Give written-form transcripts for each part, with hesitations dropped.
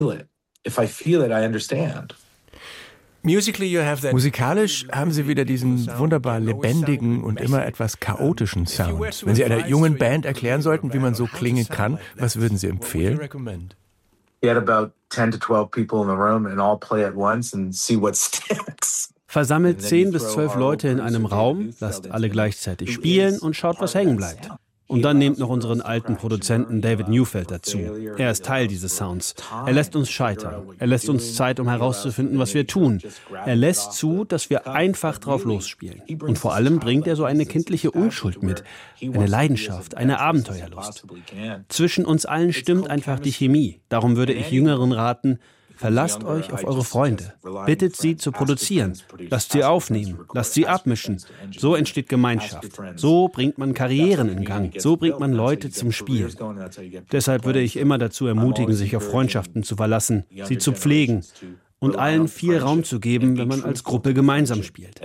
it. If I feel it, I understand. Musikalisch haben Sie wieder diesen wunderbar lebendigen und immer etwas chaotischen Sound. Wenn Sie einer jungen Band erklären sollten, wie man so klingen kann, was würden Sie empfehlen? Get about 10 to 12 people in the room and all play at once and see what sticks. Versammelt 10 bis 12 Leute in einem Raum, lasst alle gleichzeitig spielen und schaut, was hängen bleibt. Und dann nehmt noch unseren alten Produzenten David Neufeld dazu. Er ist Teil dieses Sounds. Er lässt uns scheitern. Er lässt uns Zeit, um herauszufinden, was wir tun. Er lässt zu, dass wir einfach drauf losspielen. Und vor allem bringt er so eine kindliche Unschuld mit. Eine Leidenschaft, eine Abenteuerlust. Zwischen uns allen stimmt einfach die Chemie. Darum würde ich Jüngeren raten, verlasst euch auf eure Freunde. Bittet sie zu produzieren. Lasst sie aufnehmen. Lasst sie abmischen. So entsteht Gemeinschaft. So bringt man Karrieren in Gang. So bringt man Leute zum Spielen. Deshalb würde ich immer dazu ermutigen, sich auf Freundschaften zu verlassen, sie zu pflegen und allen viel Raum zu geben, wenn man als Gruppe gemeinsam spielt.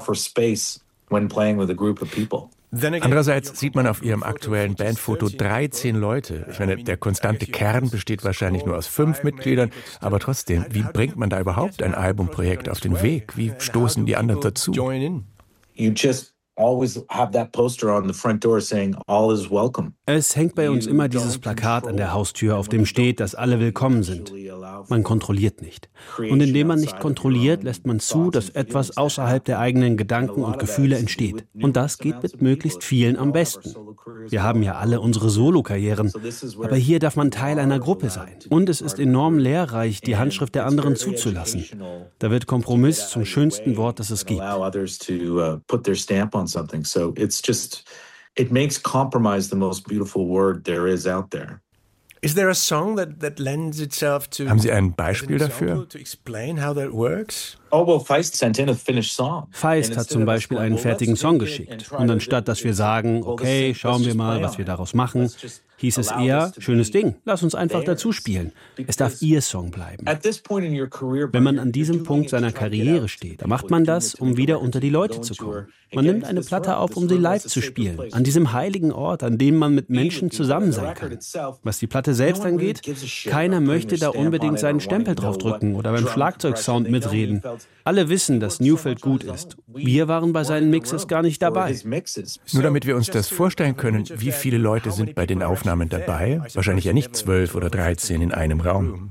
Andererseits sieht man auf Ihrem aktuellen Bandfoto 13 Leute. Ich meine, der konstante Kern besteht wahrscheinlich nur aus 5 Mitgliedern, aber trotzdem, wie bringt man da überhaupt ein Albumprojekt auf den Weg? Wie stoßen die anderen dazu? You just always have that poster on the front door saying all is welcome. Es hängt bei uns immer dieses Plakat an der Haustür, auf dem steht, dass alle willkommen sind. Man kontrolliert nicht. Und indem man nicht kontrolliert, lässt man zu, dass etwas außerhalb der eigenen Gedanken und Gefühle entsteht. Und das geht mit möglichst vielen am besten. Wir haben ja alle unsere Solokarrieren, aber hier darf man Teil einer Gruppe sein. Und es ist enorm lehrreich, die Handschrift der anderen zuzulassen. Da wird Kompromiss zum schönsten Wort, das es gibt. Something. So it makes compromise the most beautiful word there is out there. Is there a song that lends itself to? Haben Sie ein Beispiel dafür? To explain how that works? Oh, well, Feist sent in a finished song. Feist hat zum Beispiel einen fertigen Song geschickt. Und anstatt, dass wir sagen, okay, schauen wir mal, was wir daraus machen, hieß es eher, schönes Ding, lass uns einfach dazu spielen. Es darf Ihr Song bleiben. Wenn man an diesem Punkt seiner Karriere steht, dann macht man das, um wieder unter die Leute zu kommen. Man nimmt eine Platte auf, um sie live zu spielen, an diesem heiligen Ort, an dem man mit Menschen zusammen sein kann. Was die Platte selbst angeht, keiner möchte da unbedingt seinen Stempel draufdrücken oder beim Schlagzeugsound mitreden. Alle wissen, dass Neufeld gut ist. Wir waren bei seinen Mixes gar nicht dabei. Nur damit wir uns das vorstellen können, wie viele Leute sind bei den Aufnahmen dabei? Wahrscheinlich ja nicht 12 oder 13 in einem Raum.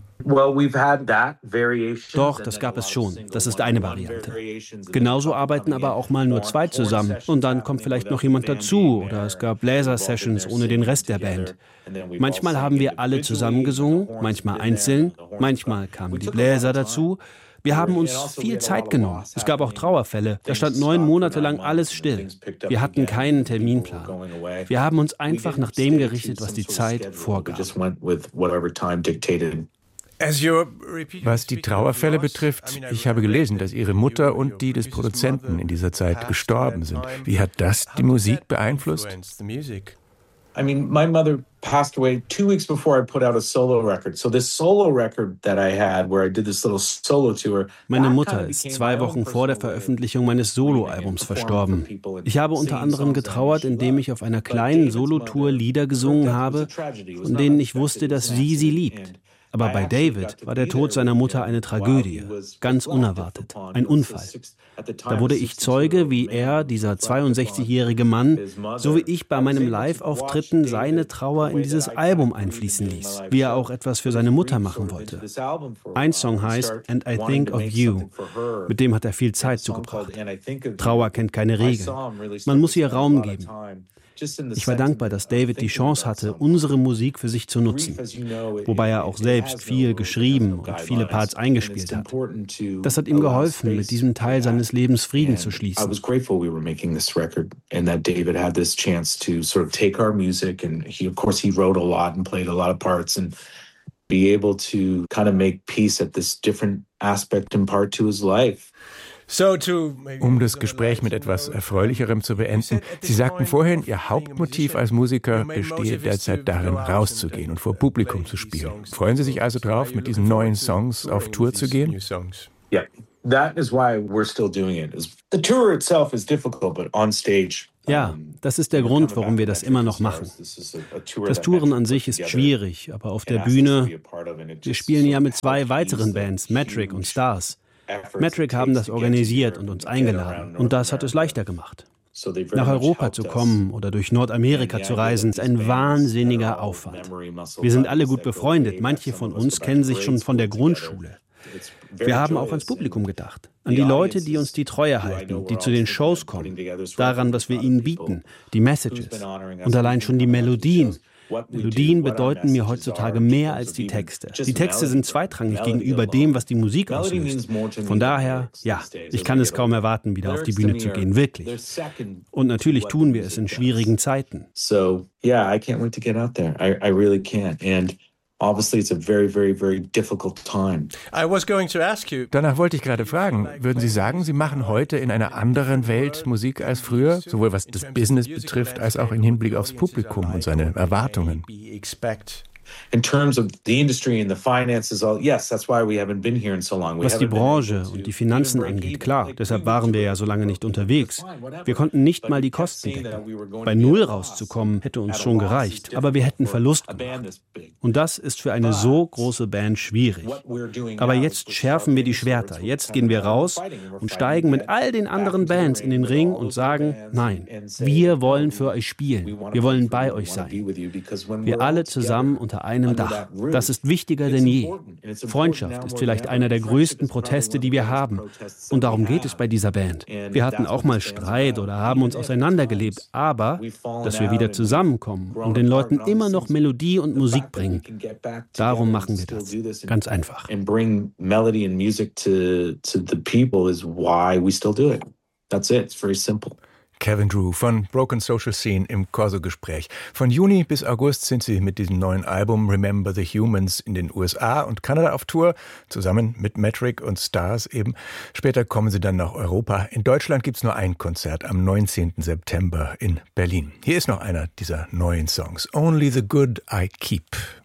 Doch, das gab es schon. Das ist eine Variante. Genauso arbeiten aber auch mal nur 2 zusammen. Und dann kommt vielleicht noch jemand dazu. Oder es gab Bläser-Sessions ohne den Rest der Band. Manchmal haben wir alle zusammen gesungen, manchmal einzeln. Manchmal kamen die Bläser dazu. Wir haben uns viel Zeit genommen. Es gab auch Trauerfälle. Da stand 9 Monate lang alles still. Wir hatten keinen Terminplan. Wir haben uns einfach nach dem gerichtet, was die Zeit vorgab. Was die Trauerfälle betrifft, ich habe gelesen, dass Ihre Mutter und die des Produzenten in dieser Zeit gestorben sind. Wie hat das die Musik beeinflusst? I mean, my mother passed away 2 weeks before I put out a solo record. So this solo record that I had, where I did this little solo tour. Meine Mutter ist 2 Wochen vor der Veröffentlichung meines Soloalbums verstorben. Ich habe unter anderem getrauert, indem ich auf einer kleinen Solotour Lieder gesungen habe, von denen ich wusste, dass sie liebt. Aber bei David war der Tod seiner Mutter eine Tragödie, ganz unerwartet, ein Unfall. Da wurde ich Zeuge, wie er, dieser 62-jährige Mann, so wie ich bei meinem Live-Auftritten seine Trauer in dieses Album einfließen ließ, wie er auch etwas für seine Mutter machen wollte. Ein Song heißt And I Think of You, mit dem hat er viel Zeit zugebracht. Trauer kennt keine Regeln, man muss ihr Raum geben. Ich war dankbar, dass David die Chance hatte, unsere Musik für sich zu nutzen, wobei er auch selbst viel geschrieben und viele Parts eingespielt hat. Das hat ihm geholfen, mit diesem Teil seines Lebens Frieden zu schließen. Be able to kind of make peace at this different aspect and part to his life. Um das Gespräch mit etwas Erfreulicherem zu beenden, Sie sagten vorhin, Ihr Hauptmotiv als Musiker bestehe derzeit darin, rauszugehen und vor Publikum zu spielen. Freuen Sie sich also drauf, mit diesen neuen Songs auf Tour zu gehen? Yeah, that is why we're still doing it. The tour itself is difficult, but on stage Ja, das ist der Grund, warum wir das immer noch machen. Das Touren an sich ist schwierig, aber auf der Bühne, wir spielen ja mit 2 weiteren Bands, Metric und Stars. Metric haben das organisiert und uns eingeladen und das hat es leichter gemacht. Nach Europa zu kommen oder durch Nordamerika zu reisen, ist ein wahnsinniger Aufwand. Wir sind alle gut befreundet, manche von uns kennen sich schon von der Grundschule. Wir haben auch ans Publikum gedacht, an die Leute, die uns die Treue halten, die zu den Shows kommen, daran, was wir ihnen bieten, die Messages und allein schon die Melodien. Melodien bedeuten mir heutzutage mehr als die Texte. Die Texte sind zweitrangig gegenüber dem, was die Musik auslöst. Von daher, ja, ich kann es kaum erwarten, wieder auf die Bühne zu gehen, wirklich. Und natürlich tun wir es in schwierigen Zeiten. So, yeah, I can't wait to get out there. I really can't. And obviously it's a very, very, very difficult time. I was going to ask you. Danach wollte ich gerade fragen, würden Sie sagen, Sie machen heute in einer anderen Welt Musik als früher, sowohl was das Business betrifft, als auch im Hinblick aufs Publikum und seine Erwartungen? In terms of the industry and the finances, yes, that's why we haven't been here in so long. Was die Branche und die Finanzen angeht, klar, deshalb waren wir ja so lange nicht unterwegs. Wir konnten nicht mal die Kosten decken. Bei Null rauszukommen, hätte uns schon gereicht, aber wir hätten Verlust gemacht. Und das ist für eine so große Band schwierig. Aber jetzt schärfen wir die Schwerter, jetzt gehen wir raus und steigen mit all den anderen Bands in den Ring und sagen, nein, wir wollen für euch spielen, wir wollen bei euch sein. Wir alle zusammen unter einem Dach. Das ist wichtiger denn je. Freundschaft ist vielleicht einer der größten Proteste, die wir haben. Und darum geht es bei dieser Band. Wir hatten auch mal Streit oder haben uns auseinandergelebt, aber dass wir wieder zusammenkommen und den Leuten immer noch Melodie und Musik bringen, darum machen wir das. Ganz einfach. And bring melody and music to the people is why we still do it. That's it. It's very simple. Kevin Drew von Broken Social Scene im Corso-Gespräch. Von Juni bis August sind sie mit diesem neuen Album Remember the Humans in den USA und Kanada auf Tour, zusammen mit Metric und Stars eben. Später kommen sie dann nach Europa. In Deutschland gibt's nur ein Konzert am 19. September in Berlin. Hier ist noch einer dieser neuen Songs. Only the Good I Keep.